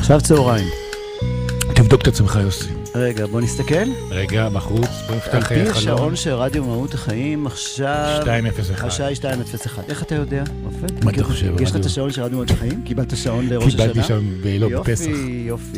עכשיו צהריים. תבדוק את עצמך יוסי. רגע, בוא נסתכל. רגע, בחוץ, בוא נפתח על פי חלון. השעון של רדיו מהות החיים, עכשיו... 2:01. השעה היא 2:01. איך אתה יודע? מה אתה חושב? יש לך את השעון של רדיו מהות החיים? קיבלת שעון לראש השנה? קיבלתי שם לא בפסח. יופי, יופי.